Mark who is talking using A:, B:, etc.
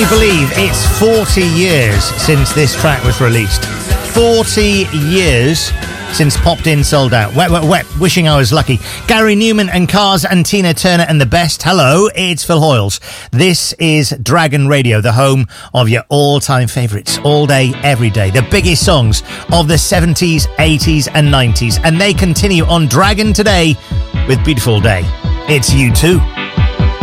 A: you believe it's 40 years since this track was released? 40 years since Popped In sold out. Wet, wet, wet. Wishing I was lucky. Gary Newman and Cars and Tina Turner and the best. Hello, it's Phil Hoyles. This is Dragon Radio, the home of your all-time favourites, all day, every day. The biggest songs of the 70s, 80s and 90s. And they continue on Dragon today with Beautiful Day. It's U2.